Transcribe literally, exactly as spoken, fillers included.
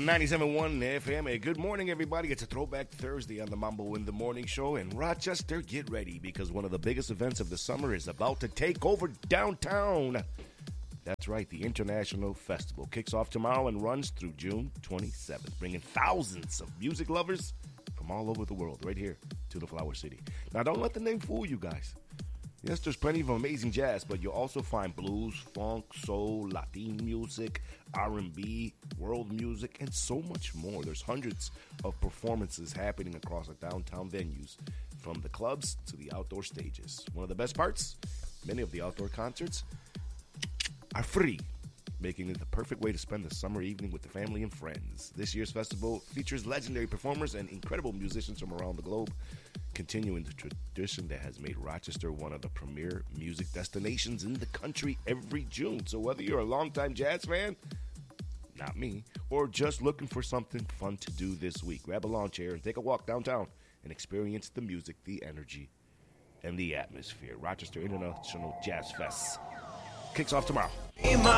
ninety-seven point one F M. Hey, good morning, everybody. It's a Throwback Thursday on the Mambo in the Morning Show. In Rochester, get ready because one of the biggest events of the summer is about to take over downtown. That's right, the International Festival kicks off tomorrow and runs through June twenty-seventh, bringing thousands of music lovers from all over the world right here to the Flower City. Now, don't let the name fool you guys. Yes, there's plenty of amazing jazz, but you'll also find blues, funk, soul, Latin music, R and B, world music, and so much more. There's hundreds of performances happening across the downtown venues, from the clubs to the outdoor stages. One of the best parts, many of the outdoor concerts are free, making it the perfect way to spend the summer evening with the family and friends. This year's festival features legendary performers and incredible musicians from around the globe, continuing the tradition that has made Rochester one of the premier music destinations in the country every June. So whether you're a longtime jazz fan, not me, or just looking for something fun to do this week, grab a lawn chair and take a walk downtown and experience the music, the energy, and the atmosphere. Rochester International Jazz Fest kicks off tomorrow. My